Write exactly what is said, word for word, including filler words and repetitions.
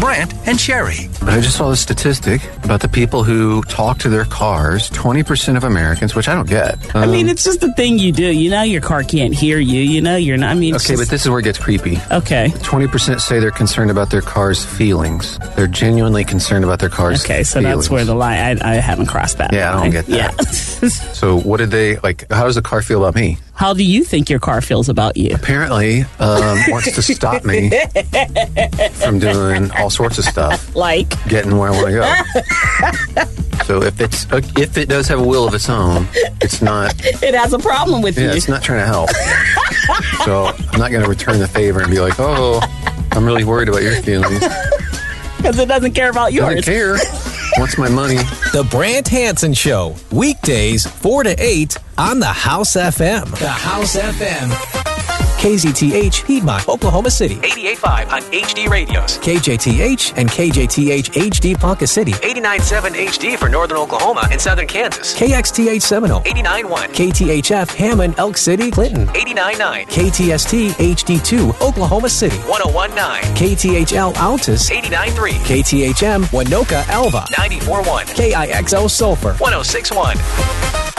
Brant and Sherry. But I just saw this statistic about the people who talk to their cars. twenty percent of Americans, which I don't get. Um, I mean, it's just the thing you do. You know your car can't hear you. You know you're not. I mean, it's okay, just, but this is where it gets creepy. Okay. twenty percent say they're concerned about their car's feelings. They're genuinely concerned about their car's Okay, so feelings. that's where the line, I, I haven't crossed that. Yeah, I don't line. get that. Yeah. So what did they, like, how does the car feel about me? How do you think your car feels about you? Apparently, um, wants to stop me from doing all sorts of stuff. Like? Getting where I want to go. So if it's if it does have a will of its own, it's not. It has a problem with Yeah, you. it's not trying to help. So I'm not going to return the favor and be like, oh, I'm really worried about your feelings. Because it doesn't care about yours. Doesn't care. Wants my money. The Brant Hansen Show, weekdays four to eight on the House F M. The House F M. K Z T H, Piedmont, Oklahoma City. eighty-eight point five on H D radios. K J T H and K J T H H D Ponca City. eighty-nine point seven H D for northern Oklahoma and southern Kansas. K X T H Seminole. eighty-nine point one. K T H F, Hammond, Elk City, Clinton. eighty-nine point nine. K T S T H D two, Oklahoma City. one oh one point nine. K T H L, Altus. eighty-nine point three. K T H M, Winoka, Alva. ninety-four point one. K I X O, Sulphur. one oh six point one.